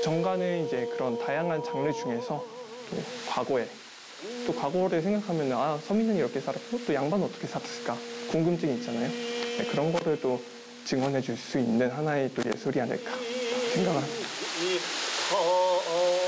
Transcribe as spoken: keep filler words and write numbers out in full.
정가는 이제 그런 다양한 장르 중에서 또 과거에 또 과거를 생각하면 아 서민은 이렇게 살았고 또 양반은 어떻게 살았을까 궁금증이 있잖아요. 네, 그런 거를 또 증언해 줄 수 있는 하나의 또 예술이 아닐까 생각을 합니다.